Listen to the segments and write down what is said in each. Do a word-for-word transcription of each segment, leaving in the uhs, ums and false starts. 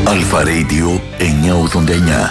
Αλφα Radio εννιακόσια ογδόντα εννιά.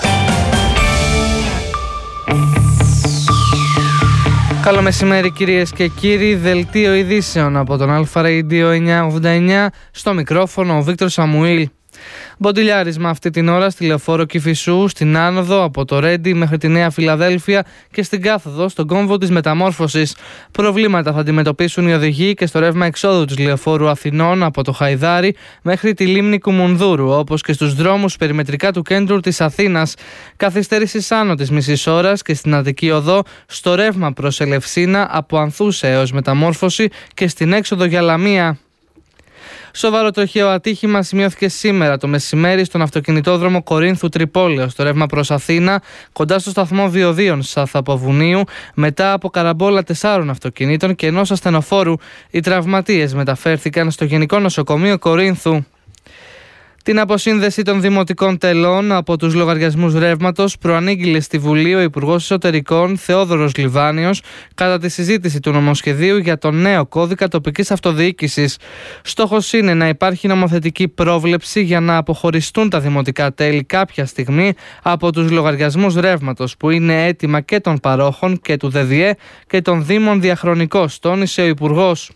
Καλό μεσημέρι κυρίες και κύριοι, δελτίο ειδήσεων από τον Αλφα Radio εννιακόσια ογδόντα εννιά, στο μικρόφωνο ο Βίκτορ Σαμουήλ. Μποντιλιάρισμα αυτή την ώρα στη λεωφόρο Κηφισού, στην άνοδο από το Ρέντι μέχρι τη Νέα Φιλαδέλφια και στην κάθοδο στον κόμβο της Μεταμόρφωσης. Προβλήματα θα αντιμετωπίσουν οι οδηγοί και στο ρεύμα εξόδου της λεωφόρου Αθηνών από το Χαϊδάρι μέχρι τη λίμνη Κουμουνδούρου, όπως και στους δρόμους περιμετρικά του κέντρου της Αθήνας. Καθυστέρησης άνω της μισής ώρας και στην Αττική Οδό στο ρεύμα προς Ελευσίνα από Ανθούσα έως Μεταμόρφωση και στην έξοδο για Λαμία. Σοβαρό τροχαίο ατύχημα σημειώθηκε σήμερα το μεσημέρι στον αυτοκινητόδρομο Κορίνθου Τρυπόλεως, στο ρεύμα προς Αθήνα, κοντά στο σταθμό Διοδίων Σαθαποβουνίου, μετά από καραμπόλα τεσσάρων αυτοκινήτων και ενός ασθενοφόρου. Οι τραυματίες μεταφέρθηκαν στο Γενικό Νοσοκομείο Κορίνθου. Την αποσύνδεση των δημοτικών τελών από τους λογαριασμούς ρεύματος προανήγγειλε στη Βουλή ο Υπουργός Εσωτερικών Θεόδωρος Λιβάνιος κατά τη συζήτηση του νομοσχεδίου για τον νέο κώδικα τοπικής αυτοδιοίκησης. Στόχος είναι να υπάρχει νομοθετική πρόβλεψη για να αποχωριστούν τα δημοτικά τέλη κάποια στιγμή από τους λογαριασμούς ρεύματος, που είναι αίτημα και των παρόχων και του ΔΔΕ και των Δήμων διαχρονικώς, τόνισε ο Υπουργός.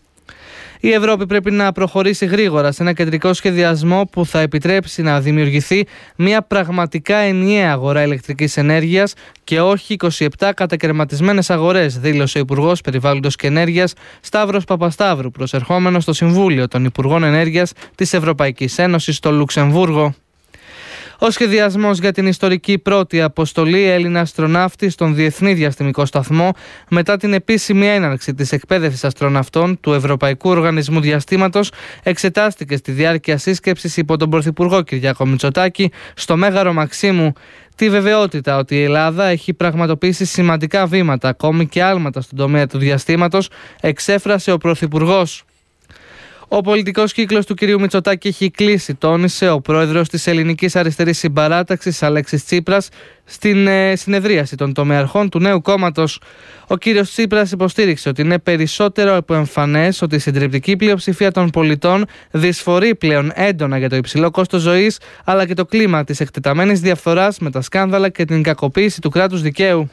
Η Ευρώπη πρέπει να προχωρήσει γρήγορα σε ένα κεντρικό σχεδιασμό που θα επιτρέψει να δημιουργηθεί μια πραγματικά ενιαία αγορά ηλεκτρικής ενέργειας και όχι είκοσι επτά κατακαιρματισμένες αγορές, δήλωσε ο Υπουργός Περιβάλλοντος και Ενέργειας Σταύρος Παπασταύρου, προσερχόμενος στο Συμβούλιο των Υπουργών Ενέργειας της Ευρωπαϊκής Ένωσης στο Λουξεμβούργο. Ο σχεδιασμός για την ιστορική πρώτη αποστολή Έλληνα αστροναύτη στον Διεθνή Διαστημικό Σταθμό μετά την επίσημη έναρξη της εκπαίδευσης αστροναυτών του Ευρωπαϊκού Οργανισμού Διαστήματος εξετάστηκε στη διάρκεια σύσκεψης υπό τον Πρωθυπουργό Κυριάκο Μητσοτάκη στο Μέγαρο Μαξίμου. Τη βεβαιότητα ότι η Ελλάδα έχει πραγματοποιήσει σημαντικά βήματα, ακόμη και άλματα στον τομέα του διαστήματος, εξέφρασε ο Πρωθυπουργός. Ο πολιτικός κύκλος του κ. Μητσοτάκη έχει κλείσει, τόνισε ο πρόεδρος της Ελληνικής Αριστερής Συμπαράταξης Αλέξης Τσίπρας στην ε, συνεδρίαση των τομεαρχών του νέου κόμματος. Ο κ. Τσίπρας υποστήριξε ότι είναι περισσότερο από εμφανές ότι η συντριπτική πλειοψηφία των πολιτών δυσφορεί πλέον έντονα για το υψηλό κόστος ζωής, αλλά και το κλίμα της εκτεταμένης διαφθοράς με τα σκάνδαλα και την κακοποίηση του κράτους δικαίου.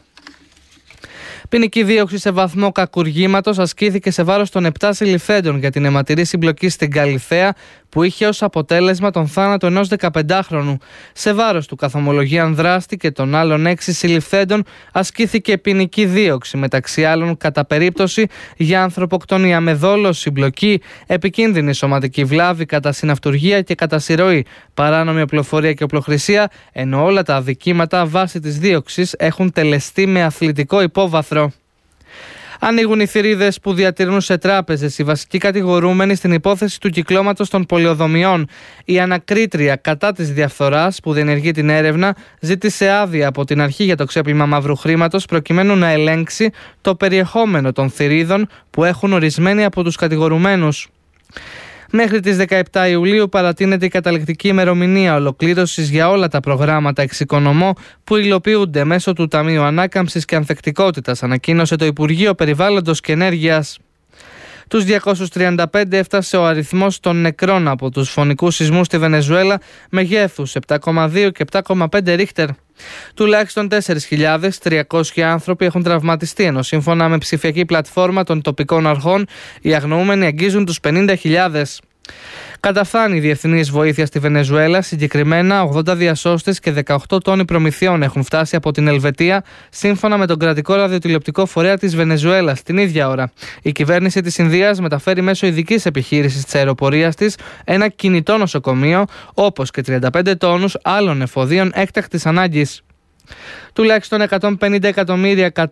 Ποινική δίωξη σε βαθμό κακουργήματος ασκήθηκε σε βάρος των επτά συλληφθέντων για την αιματηρή συμπλοκή στην Καλιθέα, που είχε ως αποτέλεσμα τον θάνατο ενός δεκαπεντάχρονου. Σε βάρος του καθομολογίαν δράστη και των άλλων έξι συλληφθέντων ασκήθηκε ποινική δίωξη, μεταξύ άλλων κατά περίπτωση για ανθρωποκτονία με δόλο, συμπλοκή, επικίνδυνη σωματική βλάβη κατά συναυτουργία και κατά συρροή, παράνομη οπλοφορία και οπλοχρησία, ενώ όλα τα αδικήματα βάσει της δίωξης έχουν τελεστεί με αθλητικό υπόβαθρο. Ανοίγουν οι θηρίδες που διατηρούν σε τράπεζες οι βασικοί κατηγορούμενοι στην υπόθεση του κυκλώματος των πολεοδομιών. Η ανακρίτρια κατά της διαφθοράς που διενεργεί την έρευνα ζήτησε άδεια από την αρχή για το ξέπλυμα μαύρου χρήματος προκειμένου να ελέγξει το περιεχόμενο των θηρίδων που έχουν ορισμένοι από τους κατηγορουμένους. Μέχρι τις δεκαεπτά Ιουλίου παρατείνεται η καταληκτική ημερομηνία ολοκλήρωσης για όλα τα προγράμματα εξοικονομώ που υλοποιούνται μέσω του Ταμείου Ανάκαμψης και Ανθεκτικότητας, ανακοίνωσε το Υπουργείο Περιβάλλοντος και Ενέργειας. Τους διακόσιους τριάντα πέντε έφτασε ο αριθμός των νεκρών από τους φωνικούς σεισμούς στη Βενεζουέλα μεγέθους επτά κόμμα δύο και επτά κόμμα πέντε ρίχτερ. Τουλάχιστον τέσσερις χιλιάδες τριακόσιοι άνθρωποι έχουν τραυματιστεί, ενώ σύμφωνα με ψηφιακή πλατφόρμα των τοπικών αρχών οι αγνοούμενοι αγγίζουν τους πενήντα χιλιάδες. Καταφθάνει η διεθνής βοήθεια στη Βενεζουέλα, συγκεκριμένα ογδόντα διασώστες και δεκαοκτώ τόνοι προμηθειών έχουν φτάσει από την Ελβετία, σύμφωνα με τον κρατικό ραδιοτηλεοπτικό φορέα της Βενεζουέλας. Την ίδια ώρα, η κυβέρνηση της Ινδίας μεταφέρει μέσω ειδικής επιχείρησης της αεροπορίας της ένα κινητό νοσοκομείο, όπως και τριάντα πέντε τόνους άλλων εφοδίων έκτακτης ανάγκης. Τουλάχιστον εκατόν πενήντα εκατομμύρια